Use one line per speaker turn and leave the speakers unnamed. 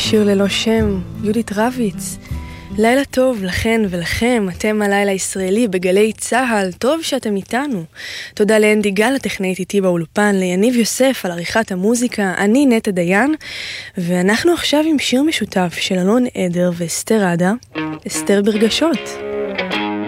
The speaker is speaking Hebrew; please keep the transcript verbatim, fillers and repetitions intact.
שיר ללא שם, יהודית רביץ. לילה טוב לכן ולכם, אתם הלילה ישראלי בגלי צהל, טוב שאתם איתנו. תודה לאנדי גל, הטכנאית איתי באולפן, ליניב יוסף על עריכת המוזיקה, אני נטע דיין, ואנחנו עכשיו עם שיר משותף של אלון עדר ואסתר עדה, אסתר ברגשות.